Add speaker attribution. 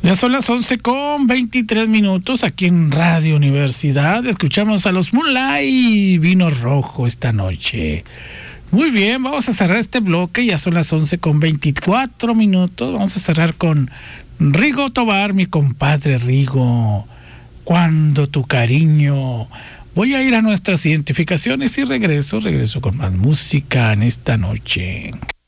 Speaker 1: Ya son las 11:23 aquí en Radio Universidad. Escuchamos a los Moonlight, Vino Rojo esta noche. Muy bien, vamos a cerrar este bloque. Ya son las 11:24. Vamos a cerrar con Rigo Tobar, mi compadre Rigo. Cuando tu cariño. Voy a ir a nuestras identificaciones y regreso con más música en esta noche.